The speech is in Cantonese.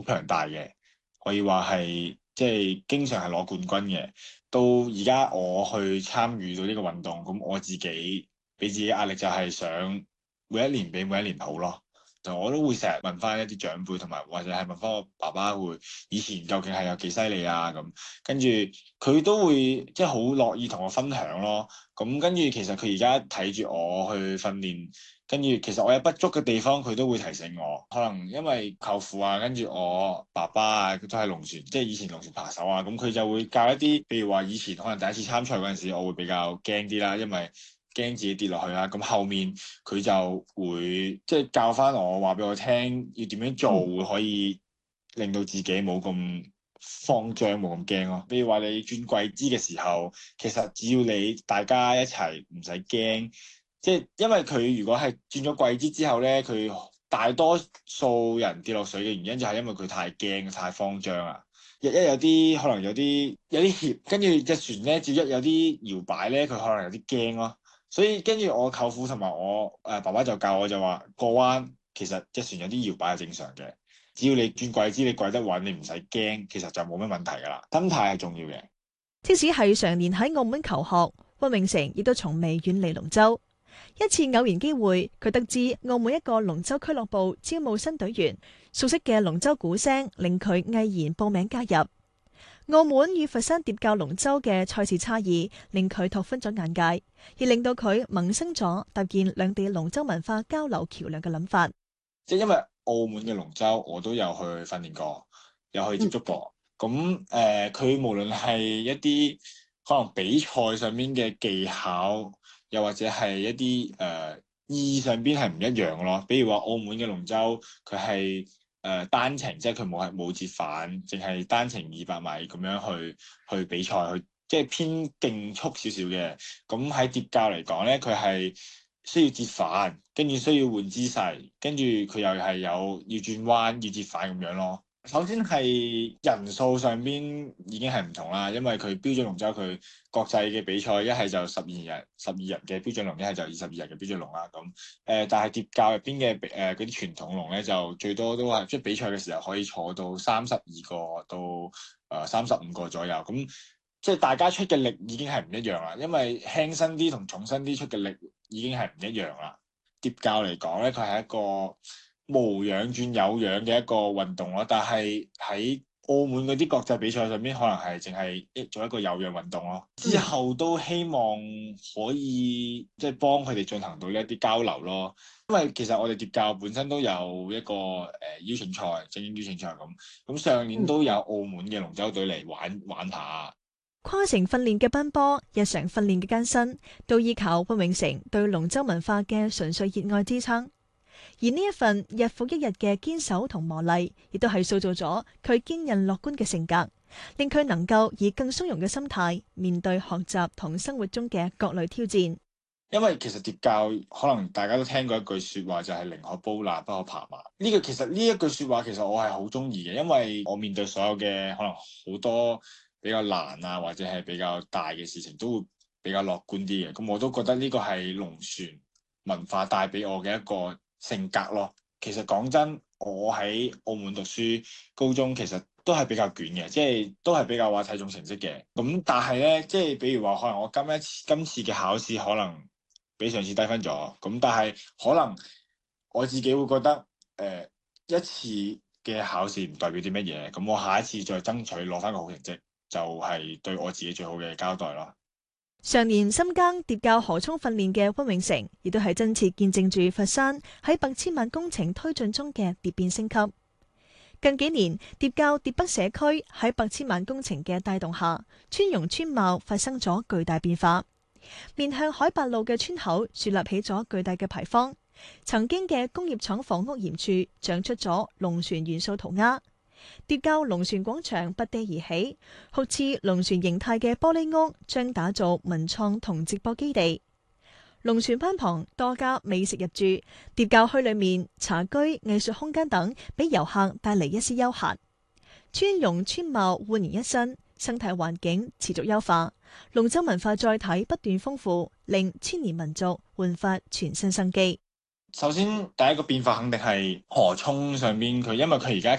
好強大嘅，可以話係即係經常係攞冠軍嘅。到而家我去參與到呢個運動，咁我自己俾自己壓力就係想每一年比每一年好咯。就我都會成日問翻一啲長輩，同埋或者係問翻我爸爸會以前究竟係有幾犀利啊咁，跟住佢都會即係好樂意同我分享咯。咁跟住其實佢而家睇住我去訓練，跟住其實我有不足嘅地方，佢都會提醒我。可能因為舅父啊，跟住我爸爸啊，都係龍船，即係以前龍船扒手啊，咁佢就會教一啲，譬如話以前可能第一次參賽嗰陣時，我會比較驚啲啦，因為驚自己跌落去啦。咁後面佢就會即係教翻我，話俾我聽要點樣做，會可以令到自己冇咁慌張，冇咁驚咯。比如話你轉跪姿嘅時候，其實只要你大家一齊唔使驚，即係因為佢如果係轉咗跪姿之後咧，佢大多數人跌落水嘅原因就係因為佢太驚、太慌張啊。一有啲可能有啲怯，跟住隻船咧，只一有啲搖擺咧，佢可能有啲驚咯。所以跟住我舅父同埋我爸爸就教我就話過彎，其實隻船有啲搖擺係正常嘅，只要你轉跪姿，你跪得穩，你唔使驚，其實就冇乜問題噶啦。心態係重要嘅。 即使係常年喺澳門求學，溫永成亦都從未遠離龍舟。一次偶然機會，佢得知澳門一個龍舟俱樂部招募新隊員，熟悉嘅龍舟鼓聲令佢毅然報名加入。澳門與佛山疊教龍舟嘅賽事差異，令佢拓寬咗眼界，亦令到佢萌生咗搭建兩地龍舟文化交流橋梁嘅諗法。 即係因為澳門嘅龍舟，我都有去訓練過，有去接觸過。咁佢無論係一啲可能比賽上面嘅技巧，又或者係一啲意義上邊係唔一樣咯。比如話澳門嘅龍舟，佢係單程，即係佢冇折返，淨係單程200米咁樣去比賽，去即係偏競速少少嘅。咁喺疊教嚟講咧，佢係需要折返，跟住需要換姿勢，跟住佢又係有要轉彎、要折返咁樣咯。首先係人數上邊已經係唔同啦，因為佢標準龍舟佢國際嘅比賽一係就十二人嘅標準龍，一係就22人嘅標準龍啦。咁但係疊教入邊嘅嗰啲傳統龍咧，就最多都係即係比賽嘅時候可以坐到32個到35個左右。咁即係大家出嘅力已經係唔一樣啦，因為輕身啲同重身啲出嘅力已經係唔一樣啦。疊教嚟講咧，佢係一個無氧轉有氧嘅一個運動咯，但係喺澳門嗰啲國際比賽上邊，可能係淨係做一個有氧運動咯。之後都希望可以即係幫佢哋進行到呢一啲交流咯。因為其實我哋疊教本身都有一個邀請賽、精英邀請賽咁上年都有澳門嘅龍舟隊嚟玩下。 跨城訓練嘅奔波，日常訓練嘅艱辛，都依靠溫永成對龍舟文化嘅純粹熱愛支撐。而呢一份日復一日嘅堅守同磨礪，亦都係塑造咗佢堅韌樂觀嘅性格，令佢能夠以更鬆容嘅心態面對學習同生活中嘅各類挑戰。 因為其實疊教可能大家都聽過一句説話，就係寧可煲辣不可爬馬。其實呢一句説話其實我係好中意嘅，因為我面對所有嘅可能好多比較難啊，或者係比較大嘅事情，都會比較樂觀啲嘅。咁我都覺得呢個係龍船文化帶俾我嘅一個性格咯。其實講真，我喺澳門讀書，高中其實都係比較卷嘅，即係都係比較話睇重成績嘅。咁但係咧，即係比如話可能我今次嘅考試可能比上次低分咗，咁但係可能我自己會覺得一次嘅考試唔代表啲乜嘢，咁我下一次再爭取攞翻個好成績，就係對我自己最好嘅交代咯。 常年深耕疊教河涌訓練嘅溫永成，亦都係真切見證住佛山喺百千萬工程推進中嘅蝶變升級。近幾年，疊教疊北社區喺百千萬工程嘅帶動下，村容村貌發生咗巨大變化。面向海八路嘅村口樹立起咗巨大嘅牌坊，曾經嘅工業廠房屋檐處長出咗龍船元素塗鴉。疊教龍船廣場拔地而起，好似龍船形態嘅玻璃屋將打造文創同直播基地。龍船灣旁多家美食入駐，疊教墟裏面茶居、藝術空間等，俾遊客帶嚟一絲休閒。村容村貌煥然一新，生態環境持續優化，龍舟文化載體不斷豐富，令千年民族煥發全新生機。 首先第一個變化肯定係河涌上邊佢，因為佢而家